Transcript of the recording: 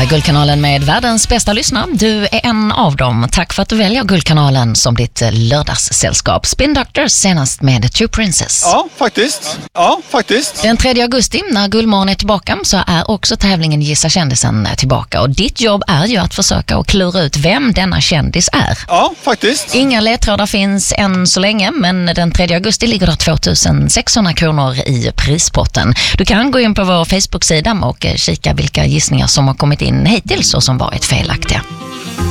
här är Guldkanalen med världens bästa lyssnare. Du är en av dem. Tack för att du väljer Guldkanalen som ditt lördagssällskap. Spin Doctors senast med Two Princess. Ja, faktiskt. Den 3 augusti när Guldmorgon är tillbaka så är också tävlingen Gissa kändisen tillbaka. Och ditt jobb är ju att försöka och klura ut vem denna kändis är. Ja, faktiskt. Inga ledtrådar finns än så länge, men den 3 augusti ligger det 2600 kronor i prispotten. Du kan gå in på vår Facebook-sida och kika vilka gissningar som har kommit in hittills och som varit felaktiga.